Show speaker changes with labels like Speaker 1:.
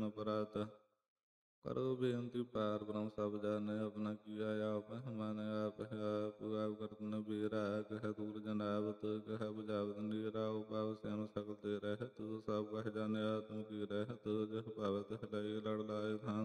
Speaker 1: ਪਰਾਤ। ਕਰੋ ਬੇਨਤੀ ਪਾਰ ਬ੍ਰਹਮ ਸਭ ਜਾਣੈ, ਆਪਣਾ ਕੀਆ ਆਪ ਹਮਾਨੈ। ਆਪ ਹੈ ਆਪ ਆਪ ਕਰਤਨ ਬੀਰਾ, ਕਹਿ ਦੂਰ ਜਨਾਵਤ ਕਹਿ ਬੁਝਾਵਤ ਨੀਰਾ। ਉਪਾਵ ਸਿਆਮ ਸਕਲ ਤੇ ਰਹਿਤ, ਸਭ ਕਹਿ ਜਾਣੈ ਆਤਮ ਕੀ ਰਹਿਤ। ਜਿਸ ਭਾਵੈ ਤਿਸ ਲਈ ਲੜ ਲਾਏ ਥਾਂ,